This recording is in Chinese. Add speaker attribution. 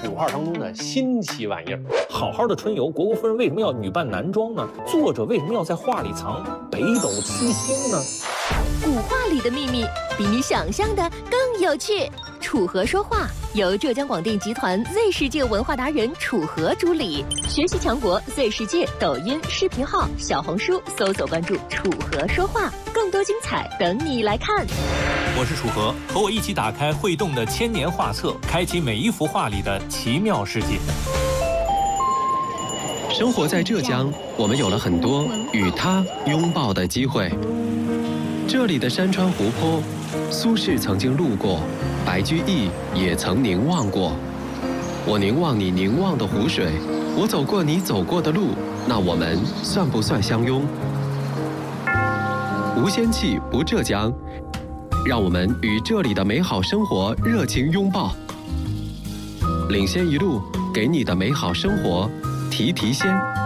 Speaker 1: 土话当中的新奇玩意儿。
Speaker 2: 好好的春游，虢国夫人为什么要女扮男装呢？作者为什么要在画里藏北斗七星呢？
Speaker 3: 古画里的秘密比你想象的更有趣。楚河说话由浙江广电集团 Z 世界文化达人楚河主理，学习强国 Z 世界抖音、视频号、小红书搜索关注楚河说话，更多精彩等你来看。
Speaker 2: 我是楚河，和我一起打开会动的千年画册，开启每一幅画里的奇妙世界。
Speaker 4: 生活在浙江，我们有了很多与它拥抱的机会。这里的山川湖泊，苏轼曾经路过，白居易也曾凝望过。我凝望你凝望的湖水，我走过你走过的路，那我们算不算相拥？无仙气不浙江，让我们与这里的美好生活热情拥抱。领先一路，给你的美好生活提提鲜。